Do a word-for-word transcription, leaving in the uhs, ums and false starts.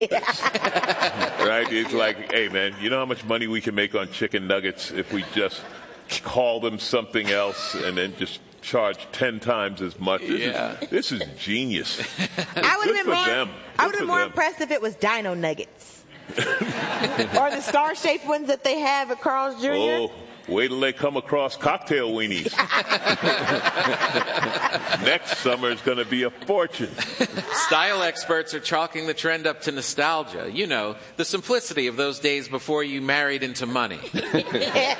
Right? It's like, hey, man, you know how much money we can make on chicken nuggets if we just call them something else and then just charge ten times as much? This, Yeah. is, this is genius. I would Good have for been more. them. I would Good have been for more them. impressed if it was Dino Nuggets, or the star-shaped ones that they have at Carl's Junior Oh, wait till they come across cocktail weenies. Next summer is going to be a fortune. Style experts are chalking the trend up to nostalgia. You know, the simplicity of those days before you married into money.